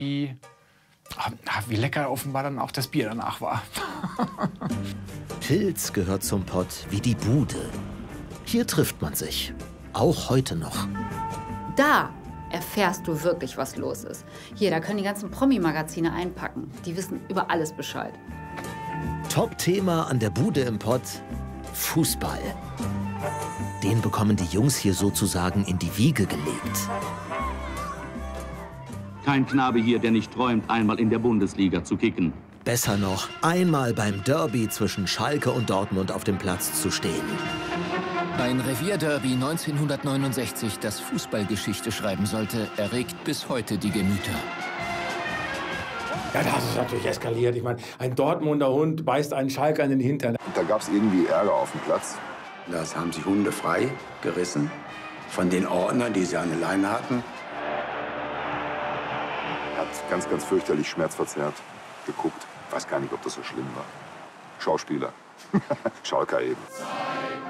wie lecker offenbar dann auch das Bier danach war. Pilz gehört zum Pott wie die Bude. Hier trifft man sich, auch heute noch. Da erfährst du wirklich, was los ist. Hier, da können die ganzen Promi-Magazine einpacken. Die wissen über alles Bescheid. Top-Thema an der Bude im Pott: Fußball. Den bekommen die Jungs hier sozusagen in die Wiege gelegt. Kein Knabe hier, der nicht träumt, einmal in der Bundesliga zu kicken. Besser noch, einmal beim Derby zwischen Schalke und Dortmund auf dem Platz zu stehen. Ein Revierderby 1969, das Fußballgeschichte schreiben sollte, erregt bis heute die Gemüter. Ja, das ist natürlich eskaliert. Ich meine, ein Dortmunder Hund beißt einen Schalker in den Hintern. Da gab es irgendwie Ärger auf dem Platz. Das haben sich Hunde frei gerissen von den Ordnern, die sie an der Leine hatten. Er hat ganz, ganz fürchterlich schmerzverzerrt geguckt. Ich weiß gar nicht, ob das so schlimm war. Schauspieler. Schalker eben.